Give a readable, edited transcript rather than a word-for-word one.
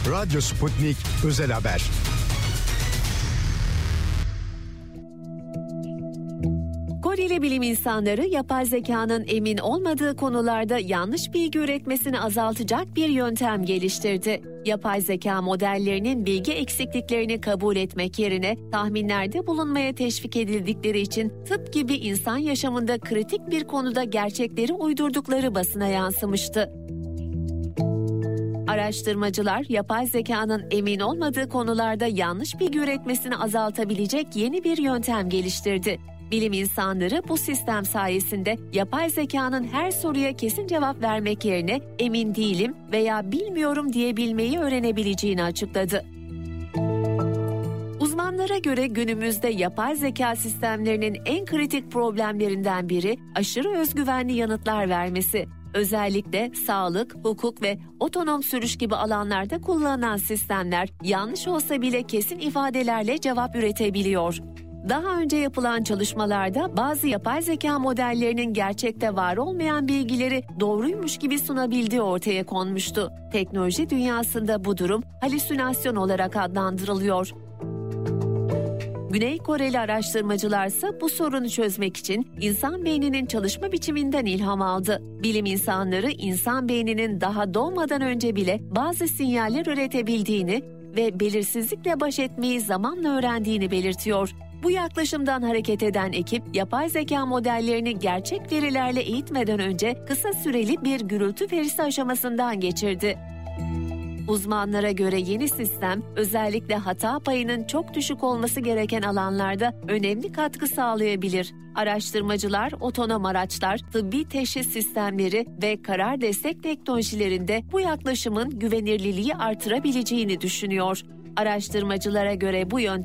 Radyo Sputnik Özel Haber. Koreli bilim insanları yapay zekanın emin olmadığı konularda yanlış bilgi üretmesini azaltacak bir yöntem geliştirdi. Yapay zeka modellerinin bilgi eksikliklerini kabul etmek yerine tahminlerde bulunmaya teşvik edildikleri için tıp gibi insan yaşamında kritik bir konuda gerçekleri uydurdukları basına yansımıştı. Araştırmacılar, yapay zekanın emin olmadığı konularda yanlış bilgi üretmesini azaltabilecek yeni bir yöntem geliştirdi. Bilim insanları bu sistem sayesinde yapay zekanın her soruya kesin cevap vermek yerine emin değilim veya bilmiyorum diyebilmeyi öğrenebileceğini açıkladı. Uzmanlara göre günümüzde yapay zeka sistemlerinin en kritik problemlerinden biri aşırı özgüvenli yanıtlar vermesi. Özellikle sağlık, hukuk ve otonom sürüş gibi alanlarda kullanılan sistemler yanlış olsa bile kesin ifadelerle cevap üretebiliyor. Daha önce yapılan çalışmalarda bazı yapay zeka modellerinin gerçekte var olmayan bilgileri doğruymuş gibi sunabildiği ortaya konmuştu. Teknoloji dünyasında bu durum halüsinasyon olarak adlandırılıyor. Güney Koreli araştırmacılarsa bu sorunu çözmek için insan beyninin çalışma biçiminden ilham aldı. Bilim insanları insan beyninin daha doğmadan önce bile bazı sinyaller üretebildiğini ve belirsizlikle baş etmeyi zamanla öğrendiğini belirtiyor. Bu yaklaşımdan hareket eden ekip, yapay zeka modellerini gerçek verilerle eğitmeden önce kısa süreli bir gürültü verisi aşamasından geçirdi. Uzmanlara göre yeni sistem, özellikle hata payının çok düşük olması gereken alanlarda önemli katkı sağlayabilir. Araştırmacılar, otonom araçlar, tıbbi teşhis sistemleri ve karar destek teknolojilerinde bu yaklaşımın güvenilirliği artırabileceğini düşünüyor. Araştırmacılara göre bu yöntem